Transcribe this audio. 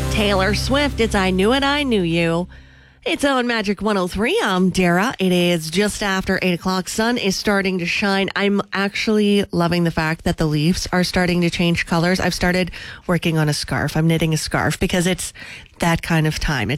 Taylor Swift, it's I Knew It, I Knew You. It's on Magic 103. I'm Dara. It is just after 8 o'clock. Sun is starting to shine. I'm actually loving the fact that the leaves are starting to change colors. I've started working on a scarf. I'm knitting a scarf because it's that kind of time.